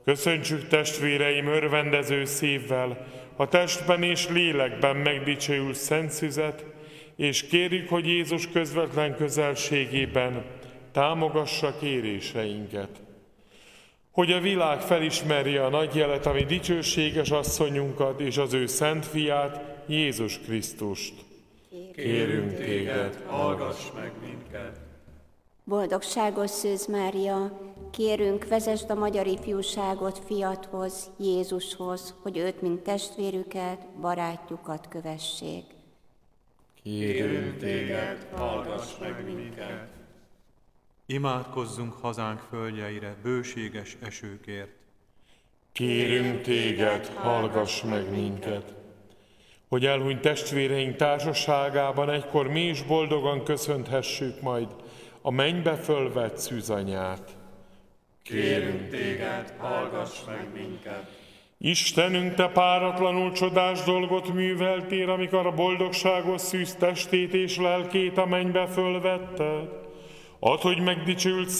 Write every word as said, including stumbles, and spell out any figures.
Köszöntsük testvéreim örvendező szívvel a testben és lélekben megdicsőült szent szüzet, és kérjük, hogy Jézus közvetlen közelségében támogassa kéréseinket. Hogy a világ felismerje a nagy jelet, ami dicsőséges asszonyunkat és az ő szent fiát, Jézus Krisztust. Kérünk téged, hallgass meg minket! Boldogságos Szűz Mária, kérünk, vezesd a magyar ifjúságot fiathoz, Jézushoz, hogy őt, mint testvérüket, barátjukat kövessék. Kérünk téged, hallgass meg minket! Imádkozzunk hazánk földjeire bőséges esőkért. Kérünk téged, hallgass meg minket! Hogy elhunyt testvéreink társaságában egykor mi is boldogan köszönthessük majd a mennybe fölvett szűzanyát. Kérünk téged, hallgass meg minket! Istenünk, te páratlanul csodás dolgot műveltél, amikor a boldogságos szűz testét és lelkét a mennybe fölvetted. Add, hogy megdicsült